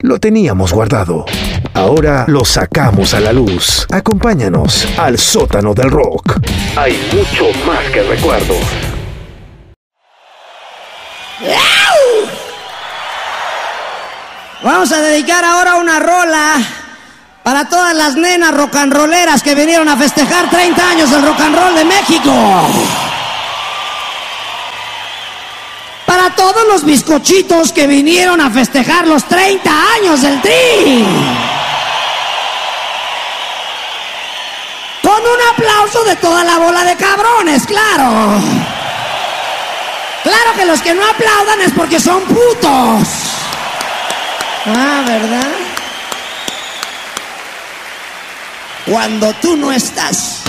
Lo teníamos guardado. Ahora lo sacamos a la luz. Acompáñanos al sótano del rock. Hay mucho más que recuerdos. Vamos a dedicar ahora una rola para todas las nenas rock and rolleras que vinieron a festejar 30 años del rock and roll de México. Para todos los bizcochitos que vinieron a festejar los 30 años del Tri. Con un aplauso de toda la bola de cabrones, claro. Claro que los que no aplaudan es porque son putos. Ah, ¿verdad? Cuando tú no estás,